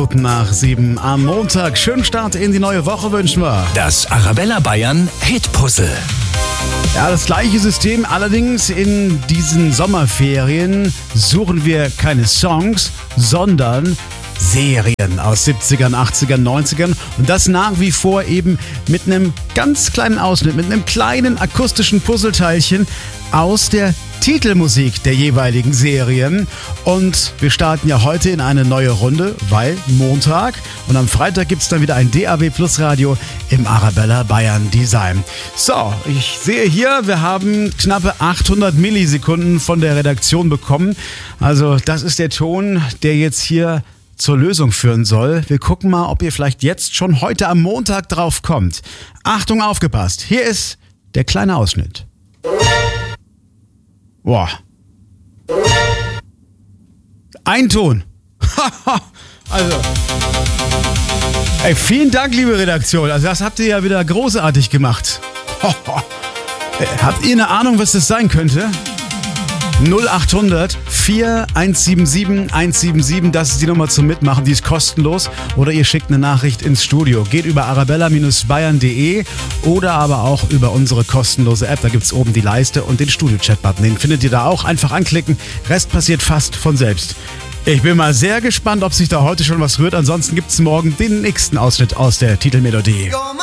Minuten nach 7 am Montag. Schönen Start in die neue Woche wünschen wir. Das Arabella Bayern Hit-Puzzle. Ja, das gleiche System, allerdings in diesen Sommerferien suchen wir keine Songs, sondern Serien aus 70ern, 80ern, 90ern und das nach wie vor eben mit einem ganz kleinen Ausschnitt, mit einem kleinen akustischen Puzzleteilchen aus der Titelmusik der jeweiligen Serien. Und wir starten ja heute in eine neue Runde, weil Montag und am Freitag gibt es dann wieder ein DAB Plus Radio im Arabella Bayern Design. So, ich sehe hier, wir haben knappe 800 Millisekunden von der Redaktion bekommen. Also das ist der Ton, der jetzt hier zur Lösung führen soll. Wir gucken mal, ob ihr vielleicht jetzt schon heute am Montag drauf kommt. Achtung, aufgepasst. Hier ist der kleine Ausschnitt. Boah. Ein Ton. Also. Ey, vielen Dank, liebe Redaktion. Also das habt ihr ja wieder großartig gemacht. Habt ihr eine Ahnung, was das sein könnte? 0800 4177 177, das ist die Nummer zum Mitmachen, die ist kostenlos. Oder ihr schickt eine Nachricht ins Studio. Geht über arabella-bayern.de oder aber auch über unsere kostenlose App. Da gibt es oben die Leiste und den Studio-Chat-Button. Den findet ihr da auch. Einfach anklicken. Rest passiert fast von selbst. Ich bin mal sehr gespannt, ob sich da heute schon was rührt. Ansonsten gibt es morgen den nächsten Ausschnitt aus der Titelmelodie.